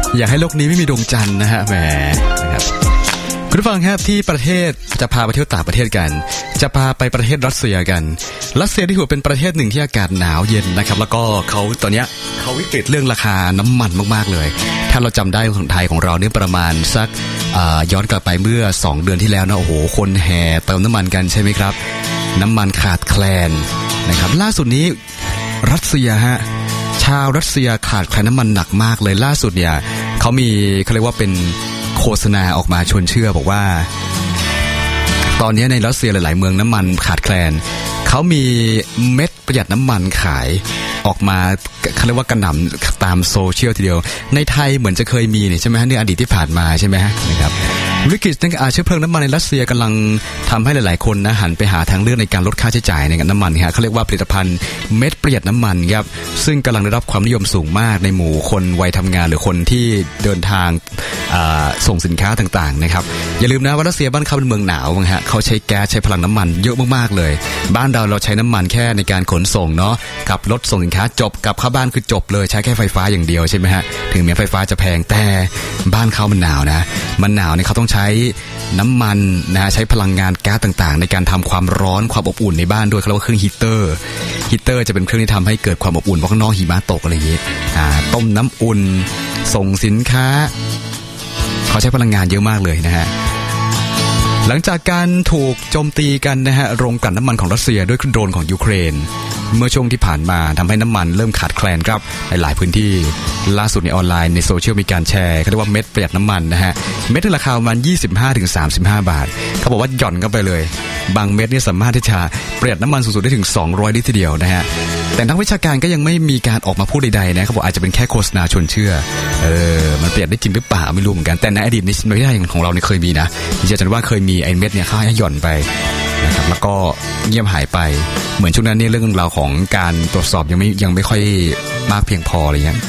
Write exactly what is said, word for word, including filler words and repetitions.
อยากให้โลกนี้ไม่มีดวงจันทร์นะฮะแหมนะครับคุณผู้ฟังครับที่ประเทศจะพาไปเที่ยวต่างประเทศกันจะพาไปประเทศรัสเซียกันรัสเซียที่ถือเป็นประเทศหนึ่งที่อากาศหนาวเย็นนะครับแล้วก็เขาตอนนี้เขาวิกฤตเรื่องราคาน้ำมันมากๆเลยถ้าเราจำได้ของไทยของเราเนี่ยประมาณสักย้อนกลับไปเมื่อสองเดือนที่แล้วนะโอ้โหคนแห่เติมน้ำมันกันใช่ไหมครับน้ำมันขาดแคลนนะครับล่าสุดนี้รัสเซียฮะชาวรัสเซียขาดแคลนน้ำมันหนักมากเลยล่าสุดเนี่ยเขามีเขาเรียกว่าเป็นโฆษณาออกมาชวนเชื่อบอกว่าตอนนี้ในรัสเซียหลายๆเมืองน้ำมันขาดแคลนเขามีเม็ดประหยัดน้ำมันขายออกมาเขาเรียกว่ากระหน่ำตามโซเชียลทีเดียวในไทยเหมือนจะเคยมีนี่ใช่ไหมฮะในอดีตที่ผ่านมาใช่ไหมฮะนะครับวิกฤตในการเชื้อเพลิงน้ำมันในรัสเซียกำลังทำให้หลายๆคนนะหันไปหาทางเลือกในการลดค่าใช้จ่ายในการน้ำมันฮะเขาเรียกว่าผลิตภัณฑ์เม็ดประหยัดน้ำมันครับซึ่งกำลังได้รับความนิยมสูงมากในหมู่คนวัยทำงานหรือคนที่เดินทางส่งสินค้าต่างๆนะครับอย่าลืมนะว่ารัสเซียบ้านเขาเป็นเมืองหนาวฮะเขาใช้แก๊สใช้พลังน้ำมันเยอะมากๆเลยบ้านเราเราใช้น้ำมันแค่ในการขนส่งเนาะขับรถส่งสินค้าจบกลับเข้าบ้านคือจบเลยใช้แค่ไฟฟ้าอย่างเดียวใช่ไหมฮะถึงแม้ไฟฟ้าจะแพงแต่บ้านเขามันหนาวนะมันหนาวเนี่ยเขาต้องใช้น้ำมันนะใช้พลังงานแก๊สต่างๆในการทำความร้อนความอบอุ่นในบ้านด้วยเขาเรียกว่าเครื่องฮีเตอร์ฮีเตอร์จะเป็นเครื่องที่ทำให้เกิดความอบอุ่นเพราะข้างนอกหิมะตกอะไรอย่างนี้อ่าต้มน้ำอุ่นส่งสินค้าเขาใช้พลังงานเยอะมากเลยนะฮะหลังจากการถูกโจมตีกันนะฮะโรงกลั่นน้ำมันของรัสเซียด้วยโดรนของยูเครนเมื่อช่วงที่ผ่านมาทำให้น้ำมันเริ่มขาดแคลนครับในหลายพื้นที่ล่าสุดในออนไลน์ในโซเชียลมีการแชร์เขาเรียกว่าเม็ดประหยัดน้ำมันนะฮะเม็ดราคาประมาณ ยี่สิบห้าถึงสามสิบห้า บาทเขาบอกว่าหย่อนเข้าไปเลยบางเม็ดนี่สามารถที่จะประหยัดน้ำมันสูงสุดได้ถึงสองร้อยลิตรทีเดียวนะฮะแต่นักวิชาการก็ยังไม่มีการออกมาพูดใดๆนะเขาบอกอาจจะเป็นแค่โฆษณาชวนเชื่อเออมันประหยัดได้จริงหรือเปล่าไม่รู้เหมือนกันแต่ในอดีตในประเทศไทยของเราเนี่ยเคยมีนะดิฉันว่าเคยมีไอ้เม็ดเนี่ยค่าให้หย่อนไปนะครับแล้วก็เงียบหายไปเหมือนช่วงนั้นเนี่ยเรื่องราวของการตรวจสอบยังไม่ยังไม่ค่อยมากเพียงพออะไรเงี้ย